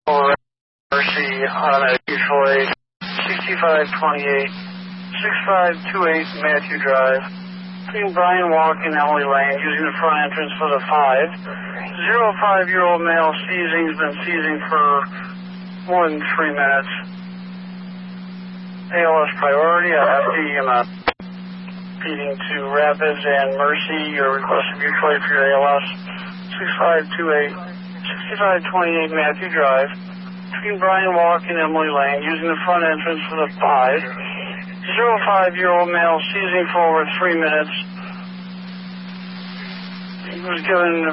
for Mercy on a Detroit 6528, 6528 Matthew Drive. Between Brian Walk and Emily Lane, using the front entrance for the 5-year-old male seizing, has been seizing for more than 3 minutes. ALS priority, FD feeding to Rapids and Mercy. Your request of Detroit for your ALS 6528 Matthew Drive. Between Brian Walk and Emily Lane, using the front entrance for the 5-year-old male seizing for over 3 minutes. He was given